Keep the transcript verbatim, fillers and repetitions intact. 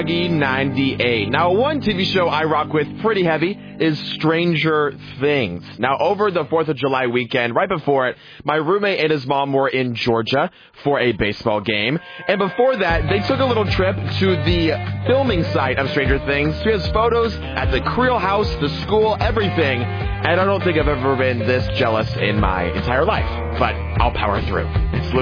ninety-eight. Now, one T V show I rock with pretty heavy is Stranger Things. Now, over the fourth of July weekend, right before it, my roommate and his mom were in Georgia for a baseball game. And before that, they took a little trip to the filming site of Stranger Things. She has photos at the Creel house, the school, everything. And I don't think I've ever been this jealous in my entire life. But I'll power through. It's Luke.